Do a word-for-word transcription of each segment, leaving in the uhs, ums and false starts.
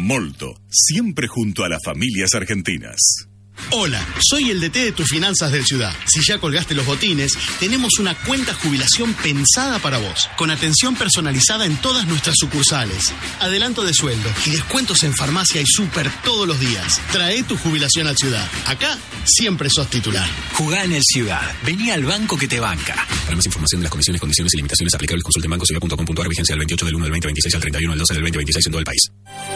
Molto, siempre junto a las familias argentinas. Hola, soy el D T de tus finanzas del Ciudad. Si ya colgaste los botines, tenemos una cuenta jubilación pensada para vos, con atención personalizada en todas nuestras sucursales, adelanto de sueldo y descuentos en farmacia y súper todos los días. Trae tu jubilación al Ciudad. Acá siempre sos titular. Jugá en el Ciudad. Vení al banco que te banca. Para más información de las comisiones, condiciones y limitaciones aplicables, consulte en banco ciudad punto com punto a r, vigencia del veintiocho del uno del veinte veintiséis al treinta y uno del doce del veinte veintiséis en todo el país.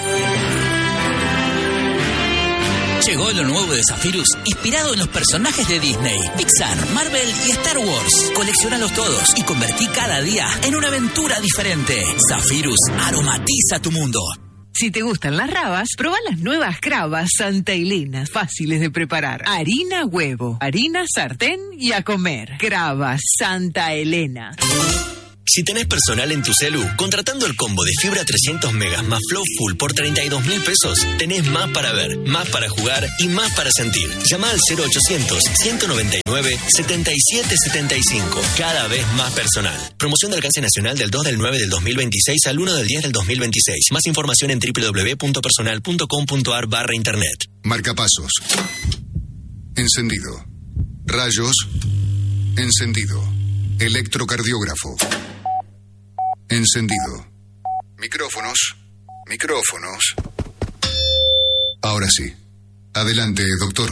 Llegó lo nuevo de Zephyrus, inspirado en los personajes de Disney, Pixar, Marvel y Star Wars. Coleccionalos todos y convertí cada día en una aventura diferente. Zephyrus aromatiza tu mundo. Si te gustan las rabas, probá las nuevas Cravas Santa Elena, fáciles de preparar. Harina, huevo, harina, sartén y a comer. Cravas Santa Elena. Si tenés personal en tu celu, contratando el combo de fibra trescientos megas más Flow Full por treinta y dos mil pesos, tenés más para ver, más para jugar y más para sentir. Llama al cero ochocientos, ciento noventa y nueve, setenta y siete setenta y cinco. Cada vez más personal. Promoción de alcance nacional del dos del nueve del dos mil veintiséis al uno del diez del dos mil veintiséis. Más información en doble u doble u doble u punto personal punto com punto a r barra internet. Marcapasos. Encendido. Rayos. Encendido. Electrocardiógrafo. Encendido. Micrófonos. Micrófonos. Ahora sí. Adelante, doctor.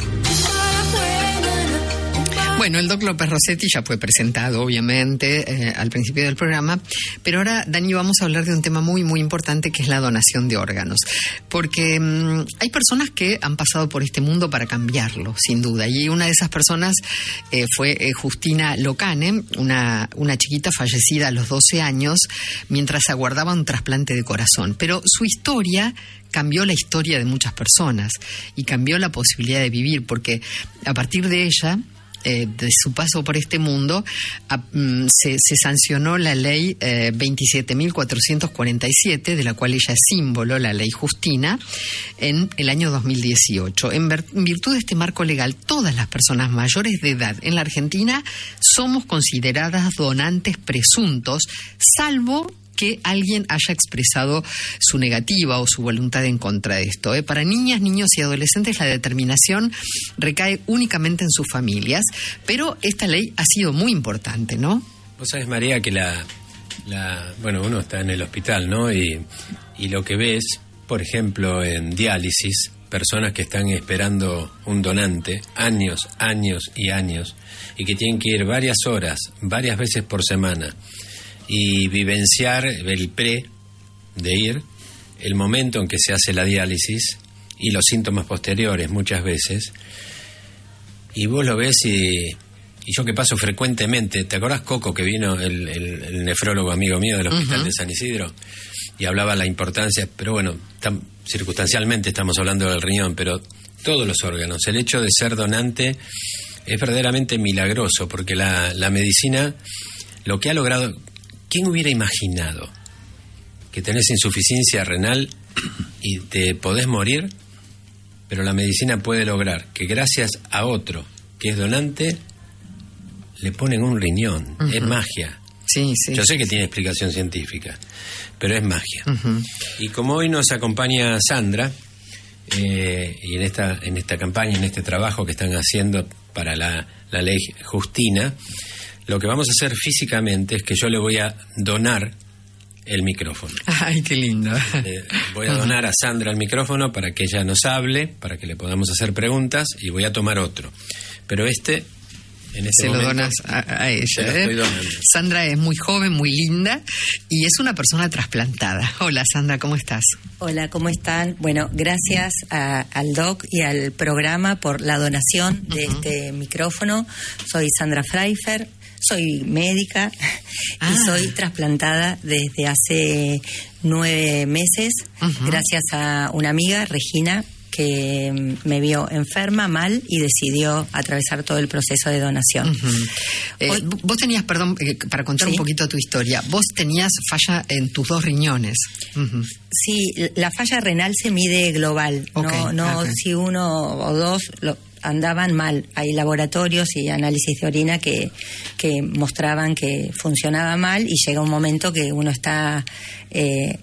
Bueno, el doctor López Rossetti ya fue presentado, obviamente, eh, al principio del programa, pero ahora, Dani, vamos a hablar de un tema muy, muy importante, que es la donación de órganos. Porque mmm, hay personas que han pasado por este mundo para cambiarlo, sin duda, y una de esas personas eh, fue eh, Justina Locane, una, una chiquita fallecida a los doce años, mientras aguardaba un trasplante de corazón. Pero su historia cambió la historia de muchas personas y cambió la posibilidad de vivir, porque a partir de ella, Eh, de su paso por este mundo, a, mm, se, se sancionó la ley eh, veintisiete mil cuatrocientos cuarenta y siete, de la cual ella es símbolo, la ley Justina, en el año dos mil dieciocho. En, ver, en virtud de este marco legal, todas las personas mayores de edad en la Argentina somos consideradas donantes presuntos, salvo que alguien haya expresado su negativa o su voluntad en contra de esto. ¿eh? Para niñas, niños y adolescentes la determinación recae únicamente en sus familias, pero esta ley ha sido muy importante, ¿no? Vos sabés, María, que la, la bueno, uno está en el hospital, ¿no? Y, y lo que ves, por ejemplo, en diálisis, personas que están esperando un donante años, años y años, y que tienen que ir varias horas, varias veces por semana, y vivenciar el pre de ir, el momento en que se hace la diálisis y los síntomas posteriores muchas veces, y vos lo ves y, y yo que paso frecuentemente, ¿te acordás, Coco, que vino el, el, el nefrólogo amigo mío del hospital uh-huh. de San Isidro y hablaba la importancia, pero bueno, tam, circunstancialmente estamos hablando del riñón, pero todos los órganos, el hecho de ser donante es verdaderamente milagroso, porque la, la medicina lo que ha logrado. ¿Quién hubiera imaginado que tenés insuficiencia renal y te podés morir, pero la medicina puede lograr que gracias a otro que es donante le ponen un riñón? Uh-huh. Es magia. Sí, sí. Yo sé que tiene explicación científica, pero es magia. Uh-huh. Y como hoy nos acompaña Sandra, eh, y en esta, en esta campaña, en este trabajo que están haciendo para la, la ley Justina, lo que vamos a hacer físicamente es que yo le voy a donar el micrófono. Ay, qué lindo. Le voy a donar a Sandra el micrófono para que ella nos hable, para que le podamos hacer preguntas, y voy a tomar otro. Pero este, en este se momento, lo donas a, a ella. Se lo estoy donando. Sandra es muy joven, muy linda, y es una persona trasplantada. Hola, Sandra, ¿cómo estás? Hola, ¿cómo están? Bueno, gracias a, al doc y al programa por la donación de uh-huh. este micrófono. Soy Sandra Pfeiffer. Soy médica ah. y soy trasplantada desde hace nueve meses, uh-huh. gracias a una amiga, Regina, que me vio enferma, mal, y decidió atravesar todo el proceso de donación. Uh-huh. Eh, Hoy, vos tenías, perdón, eh, para contar ¿sí? un poquito tu historia, vos tenías falla en tus dos riñones. Uh-huh. Sí, la falla renal se mide global, okay. no, no okay. si uno o dos lo, andaban mal. Hay laboratorios y análisis de orina que, que mostraban que funcionaba mal, y llega un momento que uno está... Eh,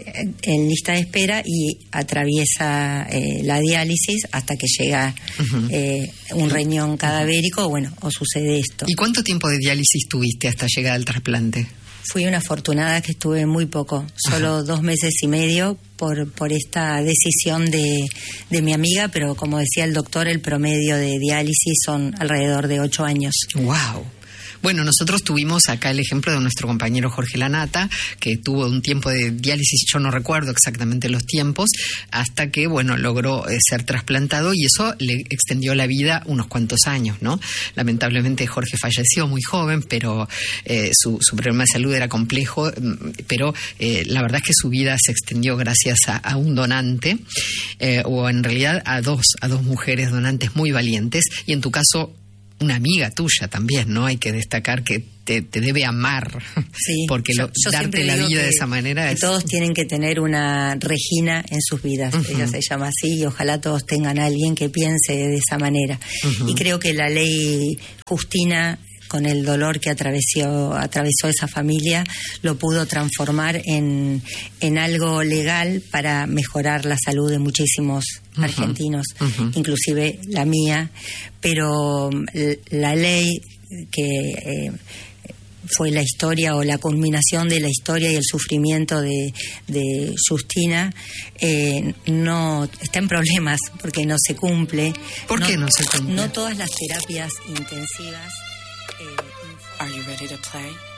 en lista de espera y atraviesa eh, la diálisis hasta que llega uh-huh. eh, un riñón cadavérico, bueno, o sucede esto. ¿Y cuánto tiempo de diálisis tuviste hasta llegar al trasplante? Fui una afortunada que estuve muy poco, solo Ajá. dos meses y medio por, por esta decisión de, de mi amiga, pero como decía el doctor, el promedio de diálisis son alrededor de ocho años. ¡Wow! Bueno, nosotros tuvimos acá el ejemplo de nuestro compañero Jorge Lanata, que tuvo un tiempo de diálisis, yo no recuerdo exactamente los tiempos, hasta que, bueno, logró eh, ser trasplantado y eso le extendió la vida unos cuantos años, ¿no? Lamentablemente Jorge falleció muy joven, pero eh, su, su problema de salud era complejo, pero eh, la verdad es que su vida se extendió gracias a, a un donante, eh, o en realidad a dos, a dos mujeres donantes muy valientes, y en tu caso una amiga tuya también, ¿no? Hay que destacar que te, te debe amar, sí, porque lo, yo, yo darte la vida de esa manera que es... todos tienen que tener una Regina en sus vidas, uh-huh. ella se llama así, y ojalá todos tengan a alguien que piense de esa manera. Uh-huh. Y creo que la ley Justina, con el dolor que atravesó, atravesó esa familia, lo pudo transformar en, en algo legal para mejorar la salud de muchísimos uh-huh. argentinos, uh-huh. inclusive la mía, pero la ley que eh, fue la historia o la culminación de la historia y el sufrimiento de, de Justina, eh, no está en problemas porque no se cumple. ¿Por no, qué no se cumple? No todas las terapias intensivas. Are you ready to play?